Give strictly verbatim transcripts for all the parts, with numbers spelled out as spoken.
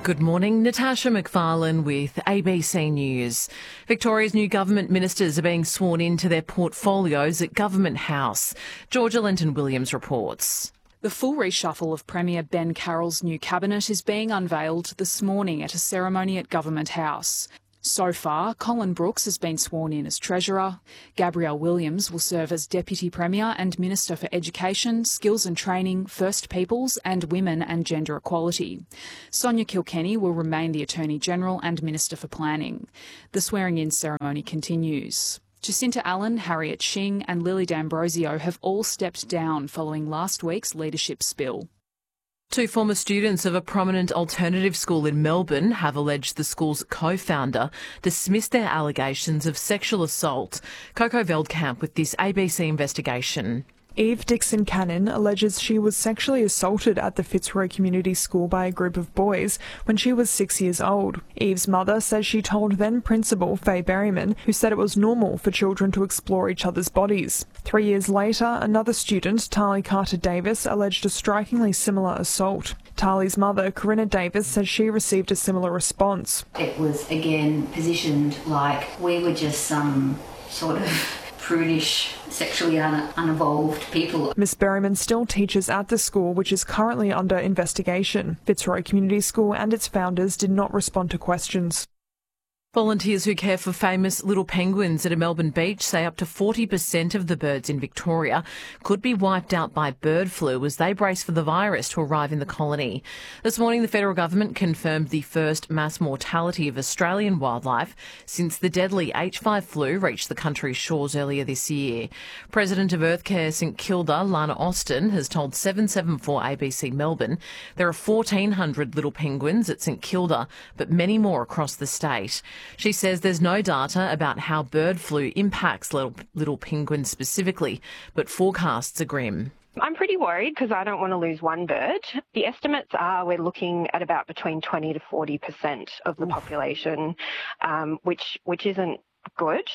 Good morning, Natasha McFarlane with A B C News. Victoria's new government ministers are being sworn into their portfolios at Government House. Georgia Lenton-Williams reports. The full reshuffle of Premier Ben Carroll's new cabinet is being unveiled this morning at a ceremony at Government House. So far, Colin Brooks has been sworn in as Treasurer. Gabrielle Williams will serve as Deputy Premier and Minister for Education, Skills and Training, First Peoples and Women and Gender Equality. Sonia Kilkenny will remain the Attorney General and Minister for Planning. The swearing-in ceremony continues. Jacinta Allen, Harriet Shing and Lily D'Ambrosio have all stepped down following last week's leadership spill. Two former students of a prominent alternative school in Melbourne have alleged the school's co-founder dismissed their allegations of sexual assault. Coco Veldkamp with this A B C investigation. Eve Dixon Cannon alleges she was sexually assaulted at the Fitzroy Community School by a group of boys when she was six years old. Eve's mother says she told then Principal Faye Berryman, who said it was normal for children to explore each other's bodies. Three years later, another student, Tali Carter-Davis, alleged a strikingly similar assault. Tali's mother, Corinna Davis, says she received a similar response. It was, again, positioned like we were just some sort of prudish, sexually un- unevolved people. Miss Berryman still teaches at the school, which is currently under investigation. Fitzroy Community School and its founders did not respond to questions. Volunteers who care for famous little penguins at a Melbourne beach say up to forty percent of the birds in Victoria could be wiped out by bird flu as they brace for the virus to arrive in the colony. This morning, the federal government confirmed the first mass mortality of Australian wildlife since the deadly H five flu reached the country's shores earlier this year. President of Earthcare St Kilda, Lana Austin, has told seven seven four A B C Melbourne there are fourteen hundred little penguins at St Kilda, but many more across the state. She says there's no data about how bird flu impacts little, little penguins specifically, but forecasts are grim. I'm pretty worried because I don't want to lose one bird. The estimates are we're looking at about between twenty to forty percent of the Oof. population, um, which which isn't good.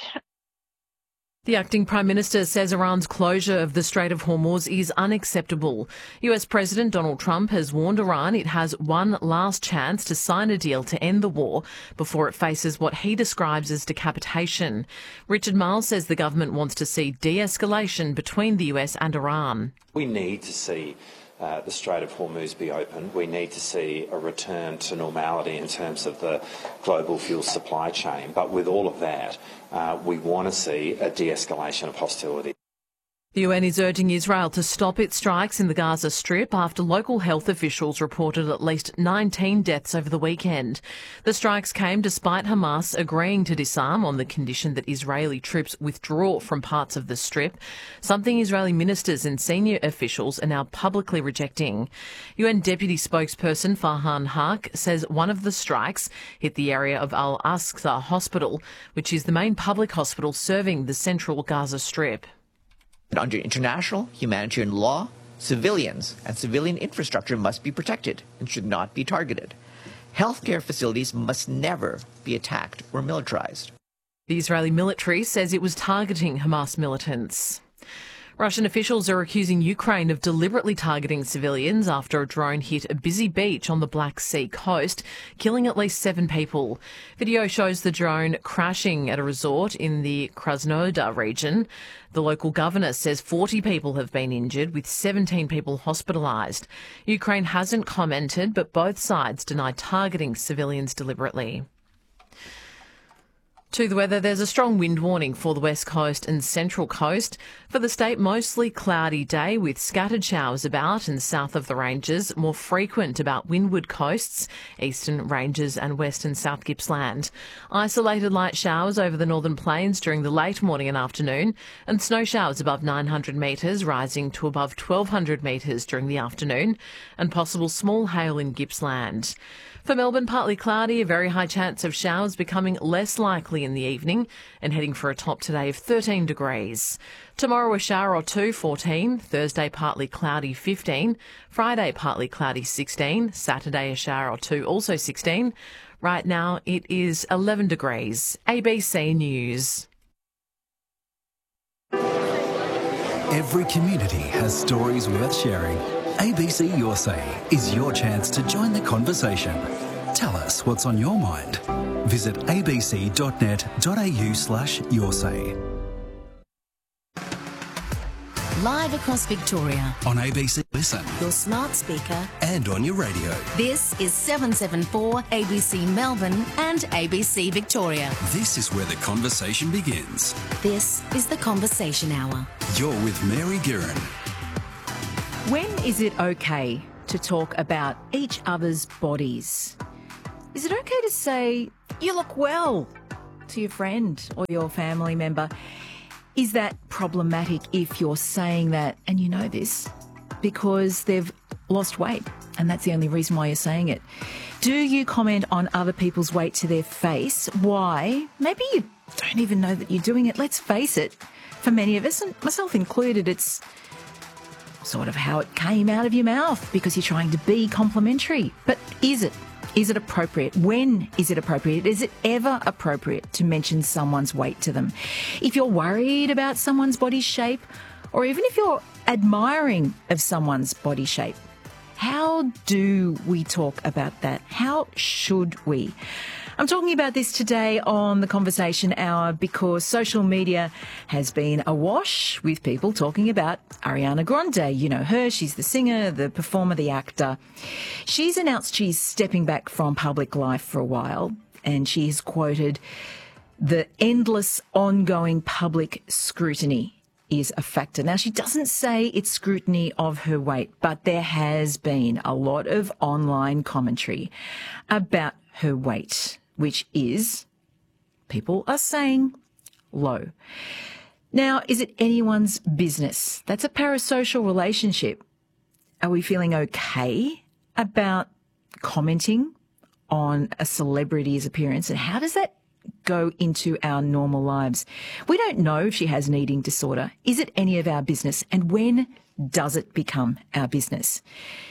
The acting Prime Minister says Iran's closure of the Strait of Hormuz is unacceptable. U S President Donald Trump has warned Iran it has one last chance to sign a deal to end the war before it faces what he describes as decapitation. Richard Marles says the government wants to see de-escalation between the U S and Iran. We need to see Uh, the Strait of Hormuz be opened. We need to see a return to normality in terms of the global fuel supply chain. But with all of that, uh, we want to see a de-escalation of hostility. The U N is urging Israel to stop its strikes in the Gaza Strip after local health officials reported at least nineteen deaths over the weekend. The strikes came despite Hamas agreeing to disarm on the condition that Israeli troops withdraw from parts of the Strip, something Israeli ministers and senior officials are now publicly rejecting. U N Deputy Spokesperson Farhan Haq says one of the strikes hit the area of Al-Aqsa Hospital, which is the main public hospital serving the central Gaza Strip. Under international humanitarian law, civilians and civilian infrastructure must be protected and should not be targeted. Healthcare facilities must never be attacked or militarized. The Israeli military says it was targeting Hamas militants. Russian officials are accusing Ukraine of deliberately targeting civilians after a drone hit a busy beach on the Black Sea coast, killing at least seven people. Video shows the drone crashing at a resort in the Krasnodar region. The local governor says forty people have been injured, with seventeen people hospitalised. Ukraine hasn't commented, but both sides deny targeting civilians deliberately. To the weather, there's a strong wind warning for the west coast and central coast. For the state, mostly cloudy day with scattered showers about and south of the ranges, more frequent about windward coasts, eastern ranges and west and south Gippsland. Isolated light showers over the northern plains during the late morning and afternoon, and snow showers above nine hundred metres, rising to above twelve hundred metres during the afternoon, and possible small hail in Gippsland. For Melbourne, partly cloudy, a very high chance of showers becoming less likely in the evening and heading for a top today of thirteen degrees. Tomorrow a shower or two, fourteen. Thursday partly cloudy, fifteen. Friday partly cloudy, sixteen. Saturday a shower or two, also sixteen. Right now it is eleven degrees. A B C News. Every community has stories worth sharing. A B C Your Say is your chance to join the conversation. Tell us what's on your mind. Visit abc.net.au slash your say. Live across Victoria. On A B C Listen. Your smart speaker. And on your radio. This is seven seven four A B C Melbourne and A B C Victoria. This is where the conversation begins. This is the Conversation Hour. You're with Mary Guerin. When is it okay to talk about each other's bodies? Is it okay to say, you look well, to your friend or your family member? Is that problematic if you're saying that, and you know this, because they've lost weight and that's the only reason why you're saying it? Do you comment on other people's weight to their face? Why? Maybe you don't even know that you're doing it. Let's face it, for many of us, and myself included, it's sort of how it came out of your mouth because you're trying to be complimentary. But is it? Is it appropriate? When is it appropriate? Is it ever appropriate to mention someone's weight to them? If you're worried about someone's body shape, or even if you're admiring of someone's body shape, how do we talk about that? How should we? I'm talking about this today on the Conversation Hour because social media has been awash with people talking about Ariana Grande. You know her, she's the singer, the performer, the actor. She's announced she's stepping back from public life for a while, and she has quoted, "The endless ongoing public scrutiny is a factor." Now, she doesn't say it's scrutiny of her weight, but there has been a lot of online commentary about her weight, which is, people are saying, low. Now, is it anyone's business? That's a parasocial relationship. Are we feeling okay about commenting on a celebrity's appearance? And how does that go into our normal lives? We don't know if she has an eating disorder. Is it any of our business? And when does it become our business?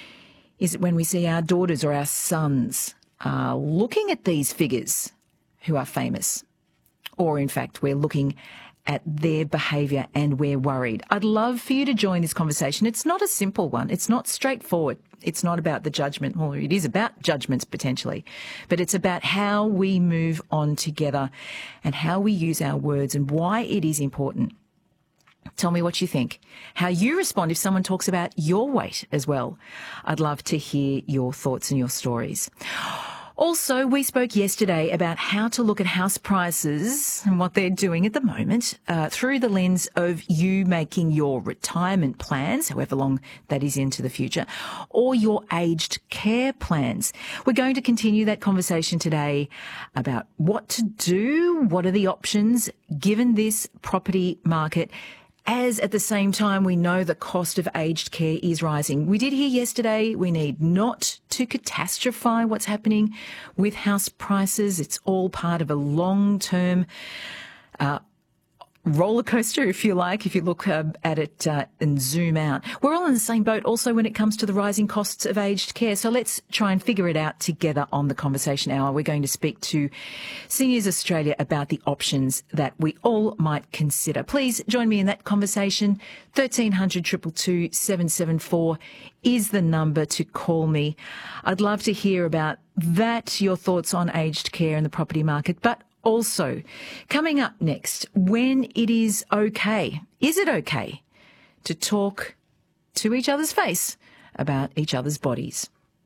Is it when we see our daughters or our sons uh, looking at these figures who are famous? Or in fact, we're looking at their behaviour and we're worried? I'd love for you to join this conversation. It's not a simple one. It's not straightforward. It's not about the judgment. Well, it is about judgments potentially, but it's about how we move on together and how we use our words and why it is important. Tell me what you think, how you respond if someone talks about your weight as well. I'd love to hear your thoughts and your stories. Also, we spoke yesterday about how to look at house prices and what they're doing at the moment uh, through the lens of you making your retirement plans, however long that is into the future, or your aged care plans. We're going to continue that conversation today about what to do, what are the options given this property market, as at the same time we know the cost of aged care is rising. We did hear yesterday we need not to catastrophize what's happening with house prices. It's all part of a long-term uh, roller coaster, if you like, if you look uh, at it uh, and zoom out. We're all in the same boat also when it comes to the rising costs of aged care. So let's try and figure it out together on the Conversation Hour. We're going to speak to Seniors Australia about the options that we all might consider. Please join me in that conversation. thirteen hundred, two two two, seven seven four is the number to call me. I'd love to hear about that, your thoughts on aged care and the property market, but also, coming up next, when it is okay, is it okay to talk to each other's face about each other's bodies?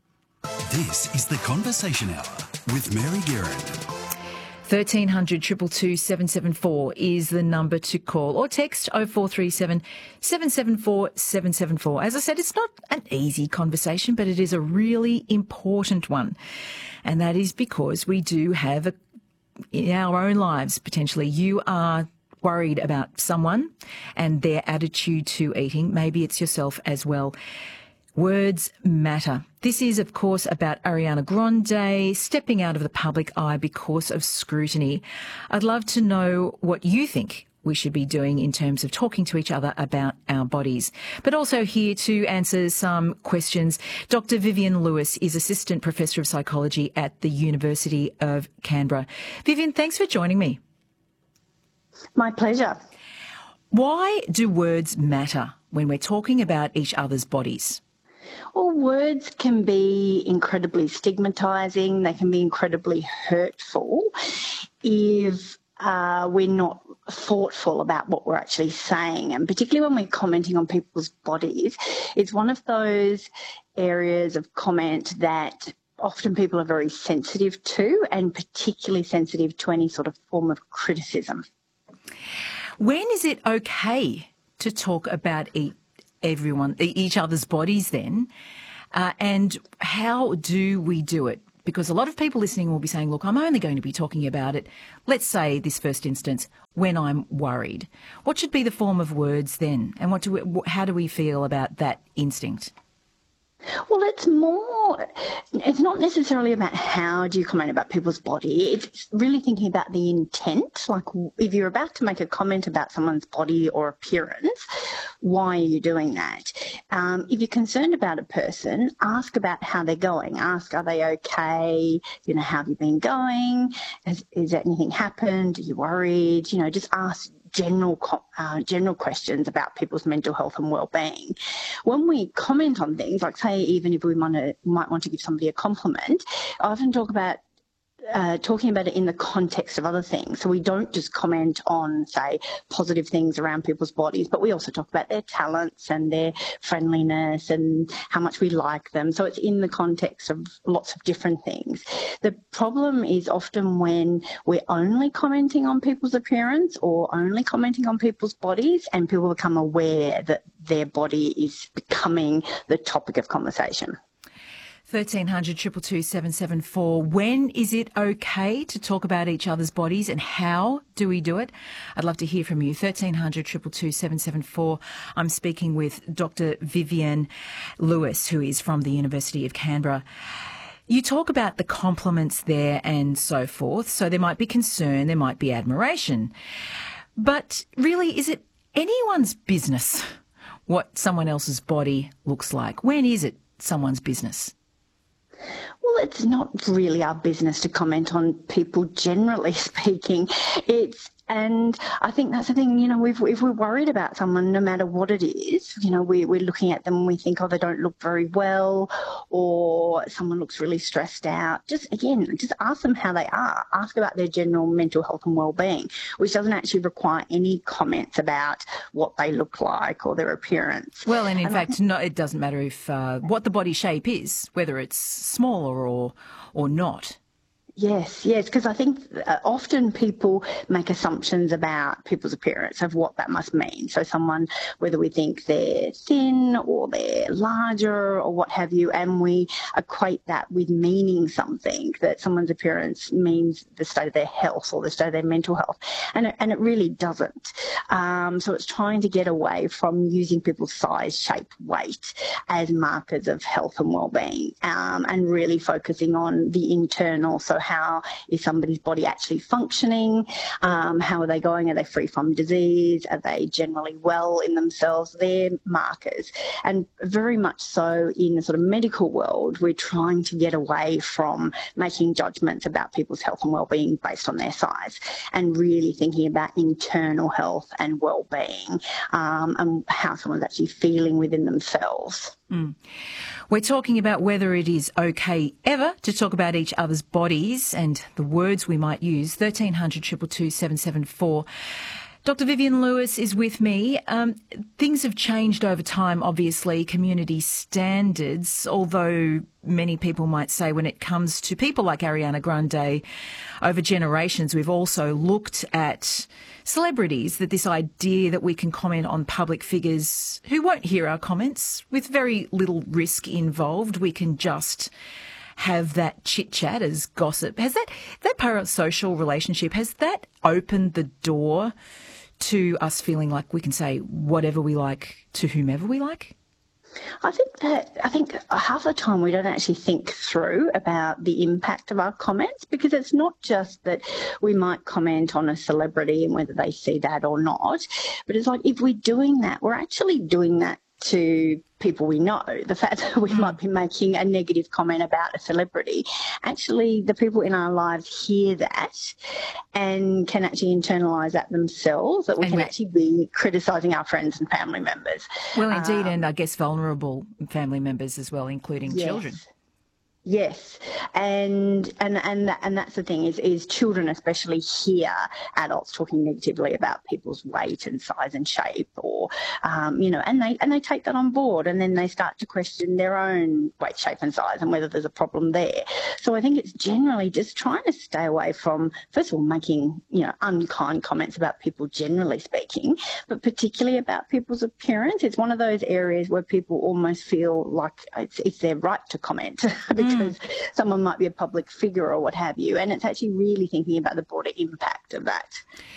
This is the Conversation Hour with Mary Guerin. thirteen hundred, two two two, seven seven four is the number to call, or text oh four three seven, seven seven four, seven seven four. As I said, it's not an easy conversation, but it is a really important one. And that is because we do have a in our own lives, potentially, you are worried about someone and their attitude to eating. Maybe it's yourself as well. Words matter. This is, of course, about Ariana Grande stepping out of the public eye because of scrutiny. I'd love to know what you think we should be doing in terms of talking to each other about our bodies. But also here to answer some questions, Doctor Vivienne Lewis is Assistant Professor of Psychology at the University of Canberra. Vivienne, thanks for joining me. My pleasure. Why do words matter when we're talking about each other's bodies? Well, words can be incredibly stigmatising. They can be incredibly hurtful if uh, we're not thoughtful about what we're actually saying. And particularly when we're commenting on people's bodies, it's one of those areas of comment that often people are very sensitive to, and particularly sensitive to any sort of form of criticism. When is it okay to talk about each everyone, each other's bodies then, uh, and how do we do it? Because a lot of people listening will be saying, look, I'm only going to be talking about it, let's say this first instance, when I'm worried. What should be the form of words then? And what do we, how do we feel about that instinct? Well, it's more, it's not necessarily about how do you comment about people's body. It's really thinking about the intent. Like if you're about to make a comment about someone's body or appearance, why are you doing that? Um, if you're concerned about a person, ask about how they're going. Ask, are they okay? You know, how have you been going? Has, has anything happened? Are you worried? You know, just ask general uh, general questions about people's mental health and well-being. When we comment on things, like say even if we want to, might want to give somebody a compliment, I often talk about Uh, talking about it in the context of other things. So we don't just comment on, say, positive things around people's bodies, but we also talk about their talents and their friendliness and how much we like them. So it's in the context of lots of different things. The problem is often when we're only commenting on people's appearance or only commenting on people's bodies, and people become aware that their body is becoming the topic of conversation. thirteen hundred, two two two, seven seven four. When is it okay to talk about each other's bodies and how do we do it? I'd love to hear from you. thirteen hundred, two two two, seven seven four. I'm speaking with Doctor Vivienne Lewis, who is from the University of Canberra. You talk about the compliments there and so forth. So there might be concern, there might be admiration. But really, is it anyone's business what someone else's body looks like? When is it someone's business? Well, it's not really our business to comment on people, generally speaking. It's And I think that's the thing, you know, if, if we're worried about someone, no matter what it is, you know, we, we're looking at them and we think, oh, they don't look very well, or someone looks really stressed out. Just, again, just ask them how they are. Ask about their general mental health and well-being, which doesn't actually require any comments about what they look like or their appearance. Well, and in and fact, no, it doesn't matter if uh, what the body shape is, whether it's smaller or or not. Yes, yes, because I think uh, often people make assumptions about people's appearance of what that must mean. So someone, whether we think they're thin or they're larger or what have you, and we equate that with meaning something, that someone's appearance means the state of their health or the state of their mental health. And it, and it really doesn't. Um, so it's trying to get away from using people's size, shape, weight as markers of health and well-being, um, and really focusing on the internal. So how is somebody's body actually functioning? Um, how are they going? Are they free from disease? Are they generally well in themselves? They're markers. And very much so in the sort of medical world, we're trying to get away from making judgments about people's health and well-being based on their size, and really thinking about internal health and well-being, um, and how someone's actually feeling within themselves. Mm. We're talking about whether it is okay ever to talk about each other's bodies and the words we might use. thirteen hundred, two two two, seven seven four. Doctor Vivienne Lewis is with me. Um, things have changed over time, obviously, community standards, although many people might say when it comes to people like Ariana Grande, over generations, we've also looked at celebrities, that this idea that we can comment on public figures who won't hear our comments with very little risk involved. We can just have that chit-chat as gossip. Has that, that parasocial relationship, has that opened the door to us feeling like we can say whatever we like to whomever we like? I think that I think half the time we don't actually think through about the impact of our comments, because it's not just that we might comment on a celebrity and whether they see that or not, but it's like if we're doing that, we're actually doing that to people we know. The fact that we might be making a negative comment about a celebrity, actually the people in our lives hear that and can actually internalise that themselves, that we and can we- actually be criticising our friends and family members. Well, indeed, Um, and I guess vulnerable family members as well, including yes. children. Yes, and and and that, and that's the thing is is children especially hear adults talking negatively about people's weight and size and shape, or um, you know, and they and they take that on board, and then they start to question their own weight, shape, and size, and whether there's a problem there. So I think it's generally just trying to stay away from, first of all, making you know unkind comments about people generally speaking, but particularly about people's appearance. It's one of those areas where people almost feel like it's, it's their right to comment. because because someone might be a public figure or what have you, and it's actually really thinking about the broader impact of that.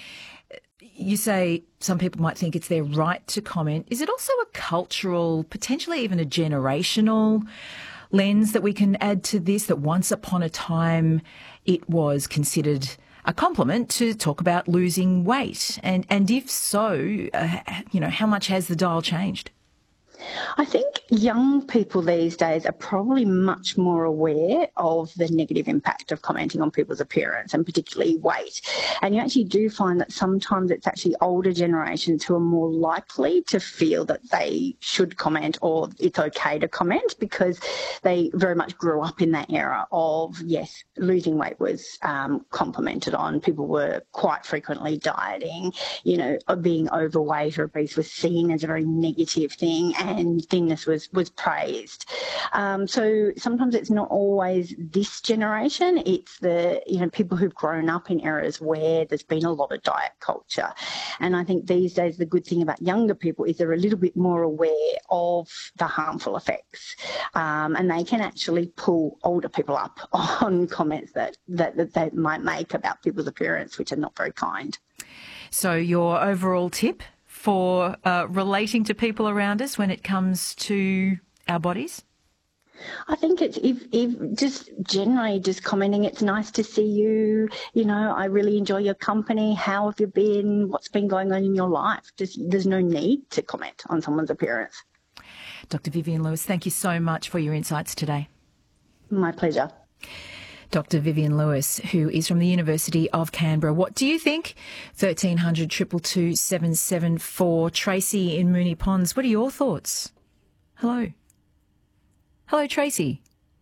You say some people might think it's their right to comment. Is it also a cultural, potentially even a generational lens that we can add to this, that once upon a time it was considered a compliment to talk about losing weight? And, and if so, uh, you know, how much has the dial changed? I think young people these days are probably much more aware of the negative impact of commenting on people's appearance, and particularly weight. And you actually do find that sometimes it's actually older generations who are more likely to feel that they should comment, or it's okay to comment, because they very much grew up in that era of, yes, losing weight was um, complimented on. People were quite frequently dieting, you know, being overweight or obese was seen as a very negative thing, and thinness was, was praised. Um, so sometimes it's not always this generation, it's the, you know, people who've grown up in eras where there's been a lot of diet culture. And I think these days the good thing about younger people is they're a little bit more aware of the harmful effects, um, and they can actually pull older people up on comments that, that, that they might make about people's appearance, which are not very kind. So your overall tip for uh, relating to people around us when it comes to our bodies? I think it's if, if just generally just commenting, it's nice to see you, you know, I really enjoy your company, how have you been, what's been going on in your life? Just there's no need to comment on someone's appearance. Doctor Vivienne Lewis, thank you so much for your insights today. My pleasure. Doctor Vivienne Lewis, who is from the University of Canberra. What do you think? thirteen hundred, two two two, seven seven four. Tracy in Moonee Ponds, what are your thoughts? Hello. Hello, Tracy.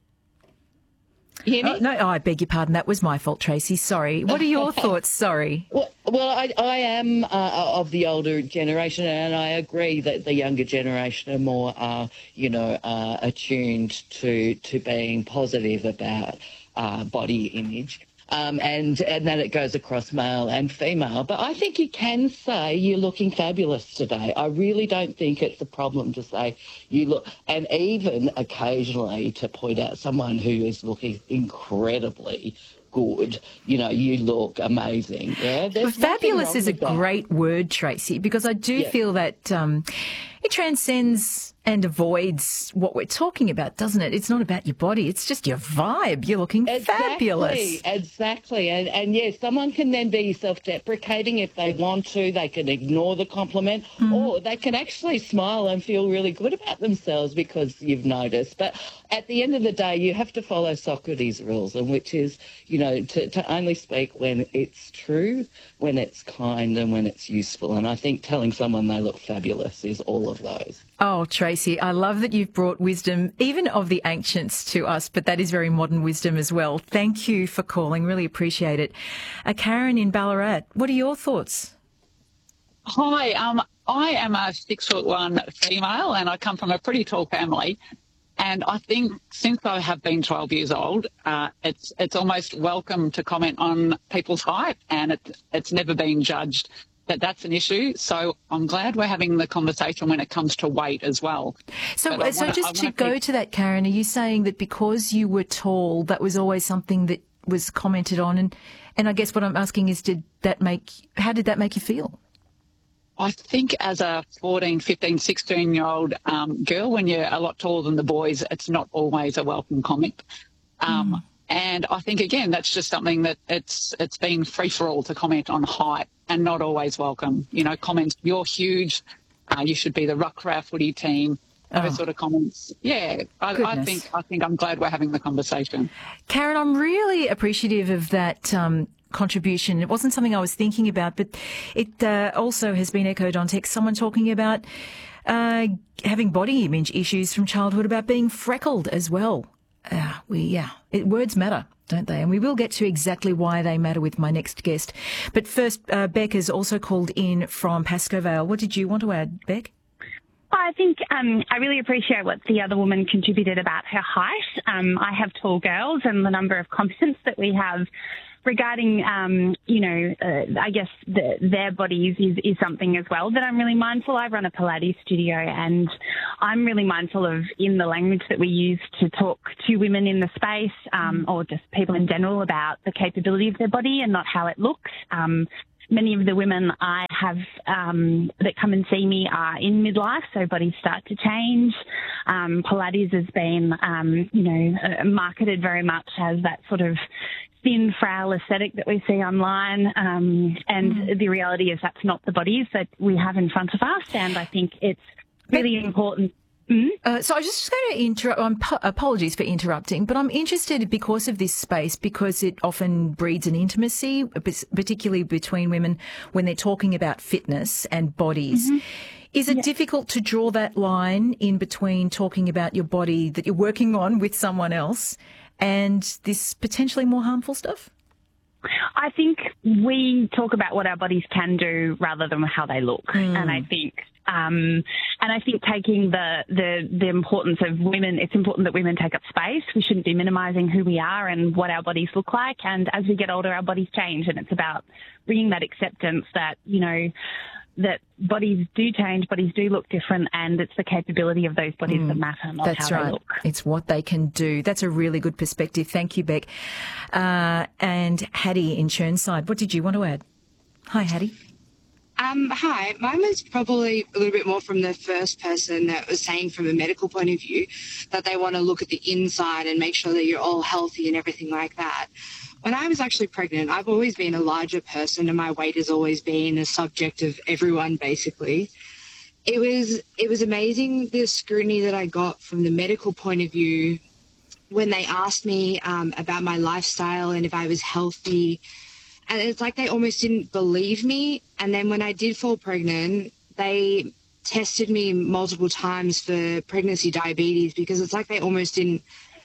You hear me? Oh, no, oh, I beg your pardon. That was my fault, Tracy. Sorry. What are your thoughts? Sorry. Well, well I, I am uh, of the older generation, and I agree that the younger generation are more, uh, you know, uh, attuned to, to being positive about Uh, body image, um, and, and that it goes across male and female. But I think you can say you're looking fabulous today. I really don't think it's a problem to say you look, and even occasionally to point out someone who is looking incredibly good, you know, you look amazing. Yeah, well, fabulous is a that. great word, Tracy, because I do yeah. feel that um, it transcends and avoids what we're talking about, doesn't it? It's not about your body, it's just your vibe. You're looking exactly, fabulous. Exactly. And, and yes, someone can then be self-deprecating if they want to. They can ignore the compliment, mm. or they can actually smile and feel really good about themselves because you've noticed. But at the end of the day, you have to follow Socrates' rules, and which is, you know, to, to only speak when it's true, when it's kind, and when it's useful. And I think telling someone they look fabulous is all of those. Oh, Tracy, I love that you've brought wisdom, even of the ancients, to us, but that is very modern wisdom as well. Thank you for calling. Really appreciate it. Uh, Karen in Ballarat, what are your thoughts? Hi, um, I am a six foot one female, and I come from a pretty tall family. And I think since I have been twelve years old, uh, it's it's almost welcome to comment on people's height, and it, it's never been judged that that's an issue. So I'm glad we're having the conversation when it comes to weight as well. So, so wanna, just to go keep... to that, Karen, are you saying that because you were tall, that was always something that was commented on? And, and I guess what I'm asking is, did that make, how did that make you feel? I think as a fourteen, fifteen, sixteen-year-old um, girl, when you're a lot taller than the boys, it's not always a welcome comment. Um, mm. And I think, again, that's just something that it's it's been free-for-all to comment on height and not always welcome. You know, comments, you're huge, uh, you should be the rock for our footy team. Those Oh. sort of comments. Yeah, I, I Goodness. think I think I'm glad we're having the conversation. Karen, I'm really appreciative of that um, contribution. It wasn't something I was thinking about, but it uh, also has been echoed on text. Someone talking about uh, having body image issues from childhood, about being freckled as well. Uh, we yeah, it, words matter, don't they? And we will get to exactly why they matter with my next guest. But first, uh, Beck has also called in from Pascoe Vale. What did you want to add, Beck? I think um, I really appreciate what the other woman contributed about her height. Um, I have tall girls, and the number of competence that we have regarding, um, you know, uh, I guess the, their bodies is, is something as well that I'm really mindful. I run a Pilates studio, and I'm really mindful of in the language that we use to talk to women in the space, um, or just people in general, about the capability of their body and not how it looks. Um, Many of the women I have um, that come and see me are in midlife, so bodies start to change. Um, Pilates has been, um, you know, uh, marketed very much as that sort of thin, frail aesthetic that we see online, um, and mm. the reality is that's not the bodies that we have in front of us, and I think it's really but- important. Mm-hmm. Uh, so I was just going to interrupt. Um, po- apologies for interrupting, but I'm interested because of this space, because it often breeds an intimacy, particularly between women when they're talking about fitness and bodies. Mm-hmm. Is it yeah. difficult to draw that line in between talking about your body that you're working on with someone else and this potentially more harmful stuff? I think we talk about what our bodies can do rather than how they look, mm. and I think. Um, and I think taking the, the, the importance of women, it's important that women take up space. We shouldn't be minimising who we are and what our bodies look like. And as we get older, our bodies change. And it's about bringing that acceptance that, you know, that bodies do change, bodies do look different, and it's the capability of those bodies mm, that matter, not that's how right. they look. It's what they can do. That's a really good perspective. Thank you, Beck. Uh, and Hattie in Chirnside, what did you want to add? Hi, Hattie. Um, hi, mine was probably a little bit more from the first person that was saying from a medical point of view that they want to look at the inside and make sure that you're all healthy and everything like that. When I was actually pregnant, I've always been a larger person and my weight has always been a subject of everyone, basically. It was, it was amazing the scrutiny that I got from the medical point of view when they asked me um, about my lifestyle and if I was healthy. And it's like they almost didn't believe me. And then when I did fall pregnant, they tested me multiple times for pregnancy diabetes, because it's like they almost didn't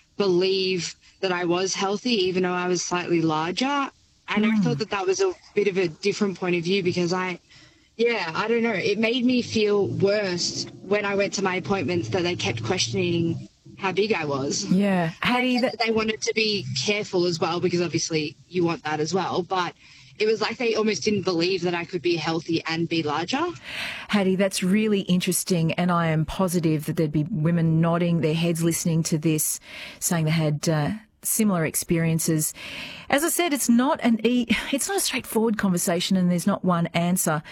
believe that I was healthy, even though I was slightly larger. And mm. I thought that that was a bit of a different point of view, because I, yeah, I don't know. It made me feel worse when I went to my appointments that they kept questioning how big I was. Yeah. Hattie, that- they wanted to be careful as well, because obviously you want that as well. But it was like they almost didn't believe that I could be healthy and be larger. Hattie, that's really interesting, and I am positive that there'd be women nodding their heads listening to this, saying they had uh, similar experiences. As I said, it's not an e- it's not a straightforward conversation, and there's not one answer.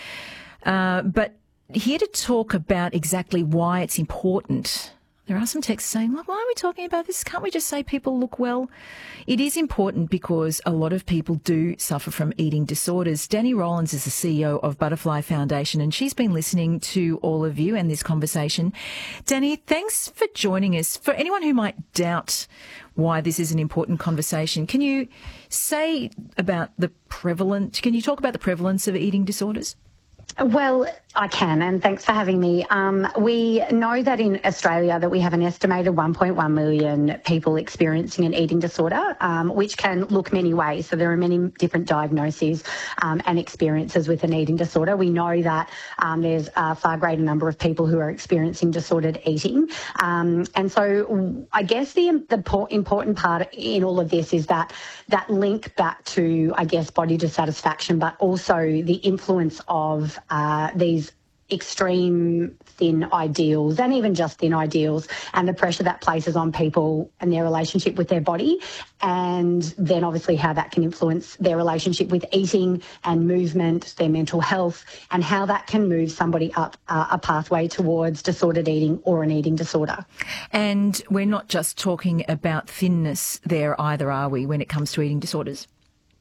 Uh, but here to talk about exactly why it's important. There are some texts saying, well, why are we talking about this? Can't we just say people look well? It is important because a lot of people do suffer from eating disorders. Danny Rollins is the C E O of Butterfly Foundation, and she's been listening to all of you and this conversation. Danny, thanks for joining us. For anyone who might doubt why this is an important conversation, can you say about the prevalent, can you talk about the prevalence of eating disorders? Well, I can, and thanks for having me. Um, we know that in Australia that we have an estimated one point one million people experiencing an eating disorder, um, which can look many ways. So there are many different diagnoses um, and experiences with an eating disorder. We know that um, there's a far greater number of people who are experiencing disordered eating. Um, and so I guess the, the important part in all of this is that that link back to, I guess, body dissatisfaction, but also the influence of uh, these extreme thin ideals, and even just thin ideals, and the pressure that places on people and their relationship with their body, and then obviously how that can influence their relationship with eating and movement, their mental health, and how that can move somebody up uh, a pathway towards disordered eating or an eating disorder. And we're not just talking about thinness there either, are we, when it comes to eating disorders?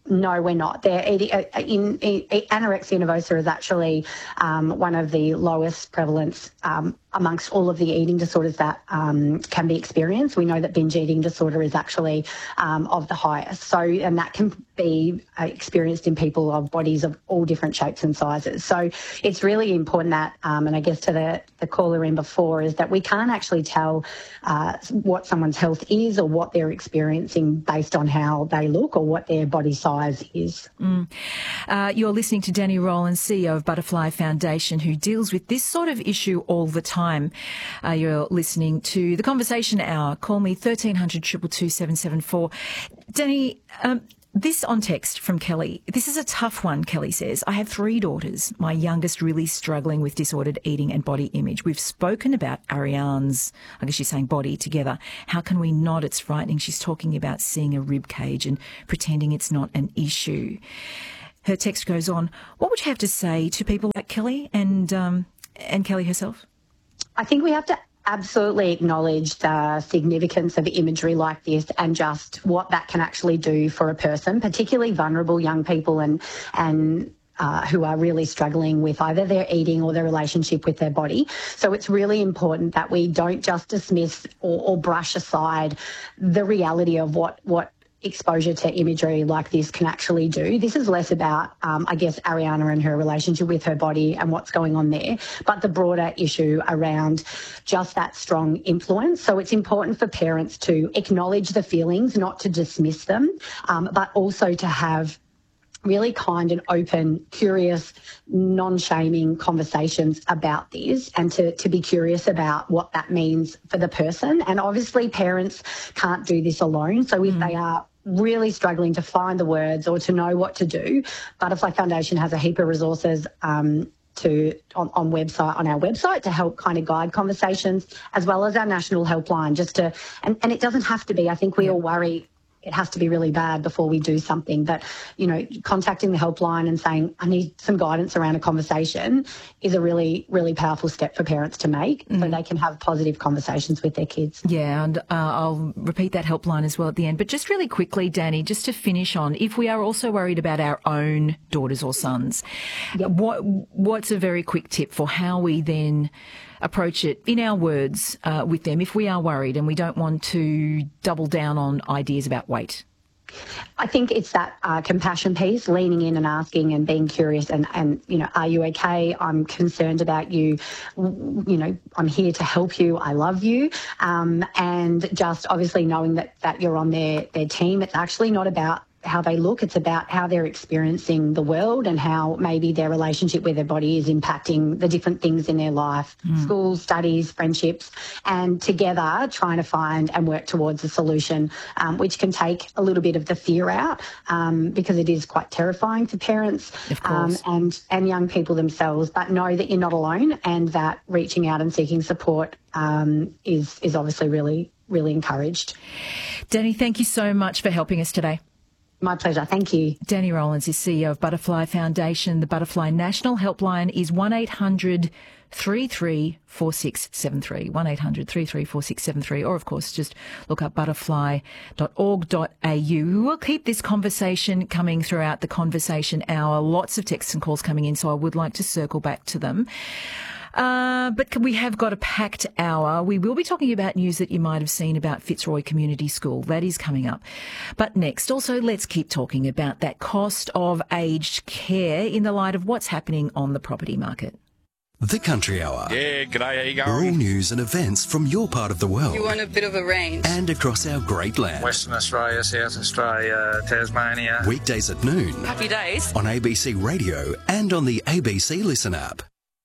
No, we're not. They're eating, uh, in, in, anorexia nervosa is actually um, one of the lowest prevalence um, amongst all of the eating disorders that um, can be experienced. We know that binge eating disorder is actually um, of the highest. So, and that can be uh, experienced in people of bodies of all different shapes and sizes. So it's really important that, um, and I guess to the, the caller in before, is that we can't actually tell uh, what someone's health is or what they're experiencing based on how they look or what their body size is. Mm. Uh, you're listening to Danny Rowland, C E O of Butterfly Foundation, who deals with this sort of issue all the time. Uh, you're listening to the Conversation Hour. Call me thirteen hundred, two two two, seven seven four. Danny, um, this on text from Kelly. This is a tough one, Kelly says. I have three daughters, my youngest really struggling with disordered eating and body image. We've spoken about Ariane's, I guess she's saying body, together. How can we not? It's frightening. She's talking about seeing a rib cage and pretending it's not an issue. Her text goes on. What would you have to say to people like Kelly and um, and Kelly herself? I think we have to absolutely acknowledge the significance of imagery like this and just what that can actually do for a person, particularly vulnerable young people and and uh, who are really struggling with either their eating or their relationship with their body. So it's really important that we don't just dismiss or, or brush aside the reality of what what exposure to imagery like this can actually do. This is less about, um, I guess, Ariane and her relationship with her body and what's going on there, but the broader issue around just that strong influence. So it's important for parents to acknowledge the feelings, not to dismiss them, um, but also to have really kind and open, curious, non-shaming conversations about this and to, to be curious about what that means for the person. And obviously parents can't do this alone. So if mm. they are really struggling to find the words or to know what to do, Butterfly Foundation has a heap of resources um, to on, on website on our website to help kind of guide conversations, as well as our national helpline, just to and, and it doesn't have to be, I think we yeah. all worry it has to be really bad before we do something. But, you know, contacting the helpline and saying, I need some guidance around a conversation is a really, really powerful step for parents to make mm. so they can have positive conversations with their kids. Yeah, and uh, I'll repeat that helpline as well at the end. But just really quickly, Danny, just to finish on, if we are also worried about our own daughters or sons, yep. what what's a very quick tip for how we then approach it in our words uh, with them if we are worried and we don't want to double down on ideas about weight? I think it's that uh, compassion piece, leaning in and asking and being curious and, and, you know, are you okay? I'm concerned about you. You know, I'm here to help you. I love you. Um, and just obviously knowing that, that you're on their, their team. It's actually not about how they look. It's about how they're experiencing the world and how maybe their relationship with their body is impacting the different things in their life, mm. school, studies, friendships, and together trying to find and work towards a solution, um, which can take a little bit of the fear out um, because it is quite terrifying for parents um, and, and young people themselves. But know that you're not alone and that reaching out and seeking support um, is, is obviously really, really encouraged. Danny, thank you so much for helping us today. My pleasure. Thank you. Danny Rowlands is C E O of Butterfly Foundation. The Butterfly National Helpline is one eight hundred, three three four six seven three, one eight hundred, three three four six seven three, or of course just look up butterfly dot org dot a u. We will keep this conversation coming throughout the conversation hour. Lots of texts and calls coming in, so I would like to circle back to them. Uh, but we have got a packed hour. We will be talking about news that you might have seen about Fitzroy Community School. That is coming up. But next, also, let's keep talking about that cost of aged care in the light of what's happening on the property market. The Country Hour. Yeah, g'day, how you going? All news and events from your part of the world. You want a bit of a range. And across our great land. Western Australia, South Australia, Tasmania. Weekdays at noon. Happy days. On A B C Radio and on the A B C Listen app.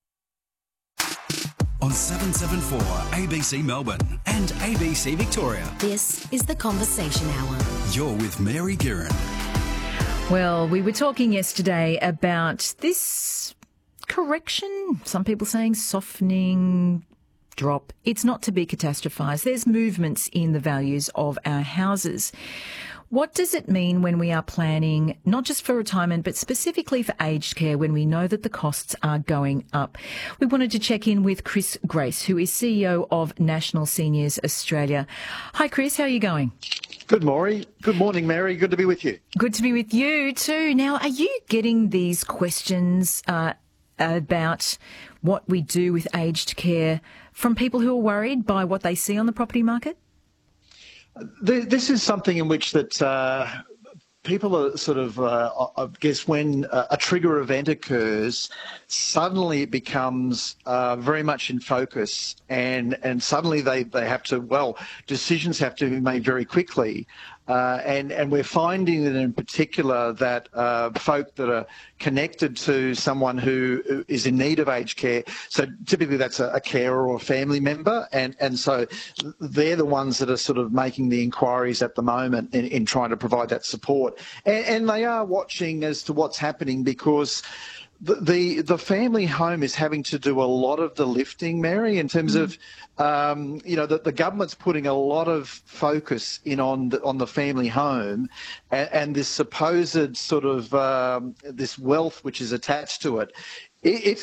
On seven seventy-four A B C Melbourne and A B C Victoria. This is The Conversation Hour. You're with Mary Guerin. Well, we were talking yesterday about this correction, some people saying softening, drop. It's not to be catastrophised. There's movements in the values of our houses. What does it mean when we are planning, not just for retirement, but specifically for aged care, when we know that the costs are going up? We wanted to check in with Chris Grace, who is C E O of National Seniors Australia. Hi, Chris. How are you going? Good morning. Good morning, Mary. Good to be with you. Good to be with you too. Now, are you getting these questions uh, about what we do with aged care from people who are worried by what they see on the property market? This is something in which that uh, people are sort of, uh, I guess, when a trigger event occurs, suddenly it becomes uh, very much in focus, and, and suddenly they, they have to, well, decisions have to be made very quickly. Uh, and, and we're finding that in particular that uh, folk that are connected to someone who is in need of aged care, so typically that's a, a carer or a family member, and, and so they're the ones that are sort of making the inquiries at the moment in, in trying to provide that support. And, and they are watching as to what's happening, because The, the the family home is having to do a lot of the lifting, Mary, in terms mm. of, um, you know, that the government's putting a lot of focus in on the, on the family home, and, and this supposed sort of um, this wealth which is attached to it. it it's